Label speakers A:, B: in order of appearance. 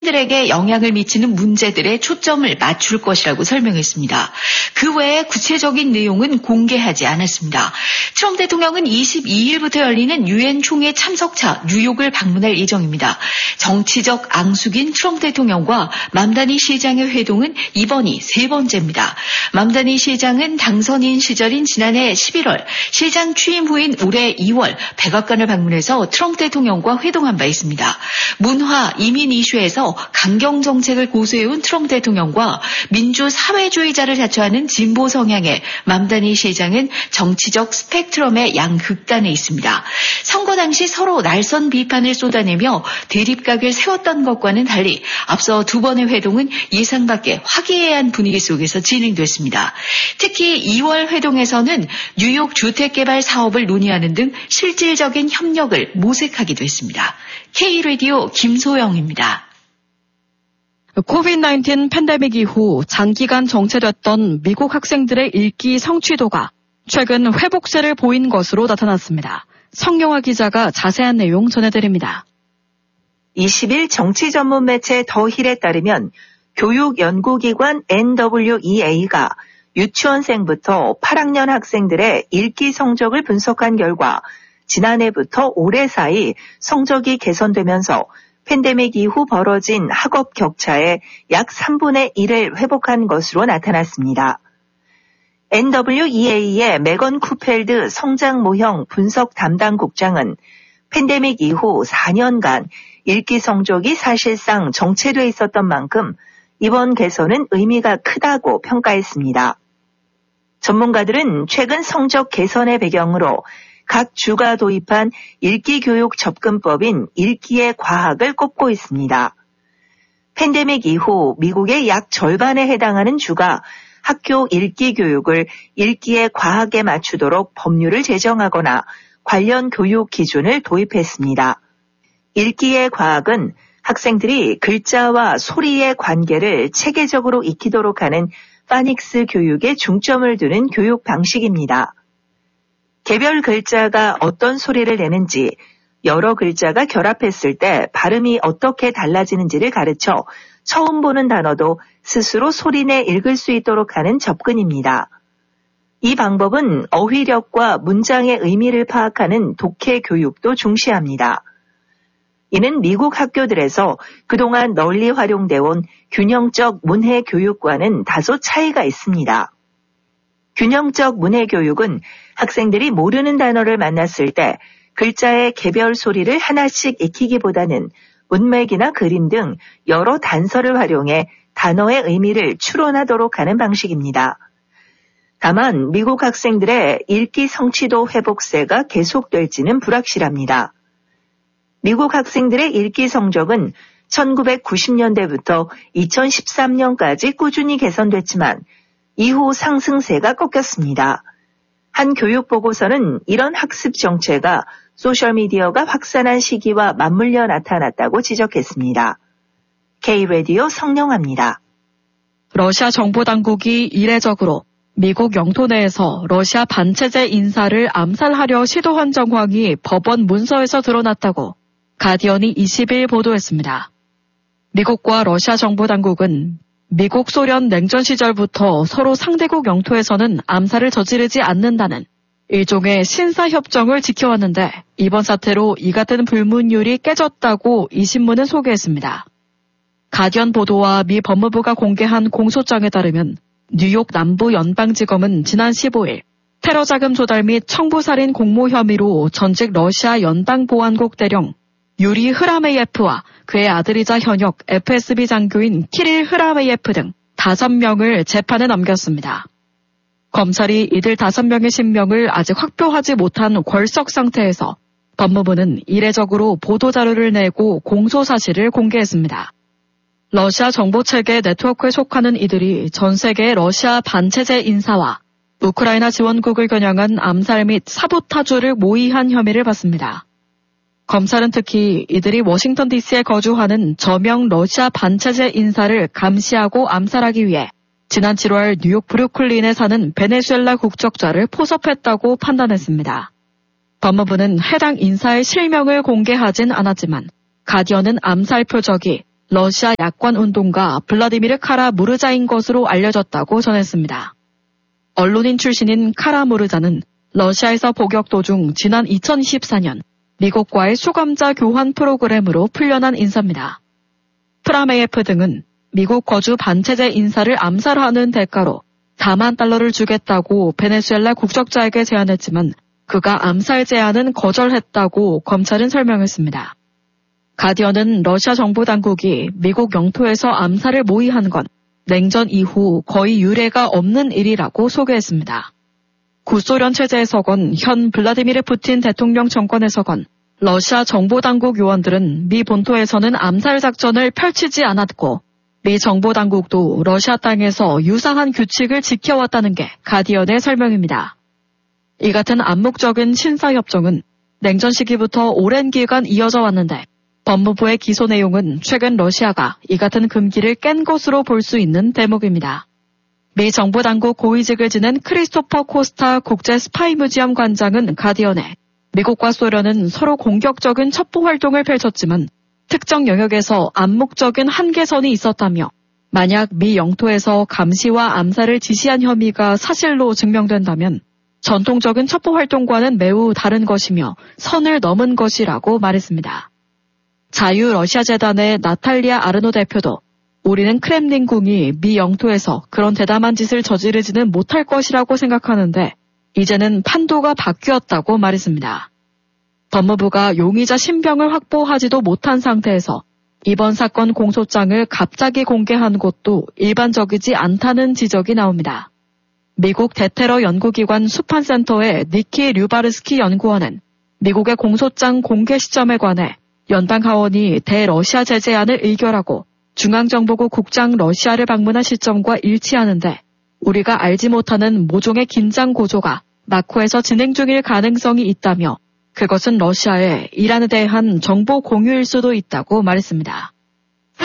A: 시민들에게 영향을 미치는 문제들에 초점을 맞출 것이라고 설명했습니다. 그 외에 구체적인 내용은 공개하지 않았습니다. 트럼프 대통령은 22일부터 열리는 유엔 총회 참석차 뉴욕을 방문할 예정입니다. 정치적 앙숙인 트럼프 대통령과 맘다니 시장의 회동은 이번이 세 번째입니다. 맘다니 시장은 당선인 시절인 지난해 11월, 시장 취임 후인 올해 2월 백악관을 방문해서 트럼프 대통령과 회동한 바 있습니다. 문화, 이민 이슈에서 강경 정책을 고수해온 트럼프 대통령과 민주 사회주의자를 자처하는 진보 성향의 맘다니 시장은 정치적 스펙트럼의 양극단에 있습니다. 선거 당시 서로 날선 비판을 쏟아내며 대립각을 세웠던 것과는 달리 앞서 두 번의 회동은 예상 밖의 화기애애한 분위기 속에서 진행됐습니다. 특히 2월 회동에서는 뉴욕 주택개발 사업을 논의하는 등 실질적인 협력을 모색하기도 했습니다. K-라디오 김소영입니다.
B: 코비드-19 팬데믹 이후 장기간 정체됐던 미국 학생들의 읽기 성취도가 최근 회복세를 보인 것으로 나타났습니다. 성영아 기자가 자세한 내용 전해드립니다.
C: 20일 정치 전문 매체 더힐에 따르면 교육연구기관 NWEA가 유치원생부터 8학년 학생들의 읽기 성적을 분석한 결과 지난해부터 올해 사이 성적이 개선되면서 팬데믹 이후 벌어진 학업 격차의 약 3분의 1을 회복한 것으로 나타났습니다. NWEA의 메건 쿠펠드 성장 모형 분석 담당 국장은 팬데믹 이후 4년간 읽기 성적이 사실상 정체돼 있었던 만큼 이번 개선은 의미가 크다고 평가했습니다. 전문가들은 최근 성적 개선의 배경으로 각 주가 도입한 읽기 교육 접근법인 읽기의 과학을 꼽고 있습니다. 팬데믹 이후 미국의 약 절반에 해당하는 주가 학교 읽기 교육을 읽기의 과학에 맞추도록 법률을 제정하거나 관련 교육 기준을 도입했습니다. 읽기의 과학은 학생들이 글자와 소리의 관계를 체계적으로 익히도록 하는 파닉스 교육에 중점을 두는 교육 방식입니다. 개별 글자가 어떤 소리를 내는지, 여러 글자가 결합했을 때 발음이 어떻게 달라지는지를 가르쳐 처음 보는 단어도 스스로 소리내 읽을 수 있도록 하는 접근입니다. 이 방법은 어휘력과 문장의 의미를 파악하는 독해 교육도 중시합니다. 이는 미국 학교들에서 그동안 널리 활용돼 온 균형적 문해 교육과는 다소 차이가 있습니다. 균형적 문해 교육은 학생들이 모르는 단어를 만났을 때 글자의 개별 소리를 하나씩 익히기보다는 문맥이나 그림 등 여러 단서를 활용해 단어의 의미를 추론하도록 하는 방식입니다. 다만 미국 학생들의 읽기 성취도 회복세가 계속될지는 불확실합니다. 미국 학생들의 읽기 성적은 1990년대부터 2013년까지 꾸준히 개선됐지만 이후 상승세가 꺾였습니다. 한 교육보고서는 이런 학습 정체가 소셜미디어가 확산한 시기와 맞물려 나타났다고 지적했습니다. K-라디오 성영아입니다.
B: 러시아 정보당국이 이례적으로 미국 영토 내에서 러시아 반체제 인사를 암살하려 시도한 정황이 법원 문서에서 드러났다고 가디언이 20일 보도했습니다. 미국과 러시아 정보당국은 미국 소련 냉전 시절부터 서로 상대국 영토에서는 암살을 저지르지 않는다는 일종의 신사협정을 지켜왔는데 이번 사태로 이 같은 불문율이 깨졌다고 이 신문은 소개했습니다. 가디언 보도와 미 법무부가 공개한 공소장에 따르면 뉴욕 남부 연방지검은 지난 15일 테러 자금 조달 및 청부살인 공모 혐의로 전직 러시아 연방보안국 대령 유리 흐라메예프와 그의 아들이자 현역 FSB 장교인 키릴 흐라메예프 등 5명을 재판에 넘겼습니다. 검찰이 이들 5명의 신명을 아직 확보하지 못한 궐석 상태에서 법무부는 이례적으로 보도자료를 내고 공소사실을 공개했습니다. 러시아 정보체계 네트워크에 속하는 이들이 전 세계 러시아 반체제 인사와 우크라이나 지원국을 겨냥한 암살 및 사보타주를 모의한 혐의를 받습니다. 검찰은 특히 이들이 워싱턴 DC에 거주하는 저명 러시아 반체제 인사를 감시하고 암살하기 위해 지난 7월 뉴욕 브루클린에 사는 베네수엘라 국적자를 포섭했다고 판단했습니다. 법무부는 해당 인사의 실명을 공개하진 않았지만 가디언은 암살 표적이 러시아 야권 운동가 블라디미르 카라무르자인 것으로 알려졌다고 전했습니다. 언론인 출신인 카라무르자는 러시아에서 복역 도중 지난 2014년 미국과의 수감자 교환 프로그램으로 풀려난 인사입니다. 프라메예프 등은 미국 거주 반체제 인사를 암살하는 대가로 4만 달러를 주겠다고 베네수엘라 국적자에게 제안했지만 그가 암살 제안은 거절했다고 검찰은 설명했습니다. 가디언은 러시아 정부 당국이 미국 영토에서 암살을 모의한 건 냉전 이후 거의 유례가 없는 일이라고 소개했습니다. 구소련 체제에서건 현 블라디미르 푸틴 대통령 정권에서건 러시아 정보당국 요원들은 미 본토에서는 암살 작전을 펼치지 않았고 미 정보당국도 러시아 땅에서 유사한 규칙을 지켜왔다는 게 가디언의 설명입니다. 이 같은 암묵적인 신사협정은 냉전 시기부터 오랜 기간 이어져 왔는데 법무부의 기소 내용은 최근 러시아가 이 같은 금기를 깬 것으로 볼 수 있는 대목입니다. 미 정보당국 고위직을 지낸 크리스토퍼 코스타 국제 스파이 뮤지엄 관장은 가디언에 미국과 소련은 서로 공격적인 첩보 활동을 펼쳤지만 특정 영역에서 암묵적인 한계선이 있었다며 만약 미 영토에서 감시와 암살을 지시한 혐의가 사실로 증명된다면 전통적인 첩보 활동과는 매우 다른 것이며 선을 넘은 것이라고 말했습니다. 자유러시아재단의 나탈리아 아르노 대표도 우리는 크렘린궁이 미 영토에서 그런 대담한 짓을 저지르지는 못할 것이라고 생각하는데 이제는 판도가 바뀌었다고 말했습니다. 법무부가 용의자 신병을 확보하지도 못한 상태에서 이번 사건 공소장을 갑자기 공개한 것도 일반적이지 않다는 지적이 나옵니다. 미국 대테러 연구기관 수판센터의 니키 류바르스키 연구원은 미국의 공소장 공개 시점에 관해 연방하원이 대러시아 제재안을 의결하고 중앙정보국 국장 러시아를 방문한 시점과 일치하는데 우리가 알지 못하는 모종의 긴장 고조가 마코에서 진행 중일 가능성이 있다며 그것은 러시아의 이란에 대한 정보 공유일 수도 있다고 말했습니다.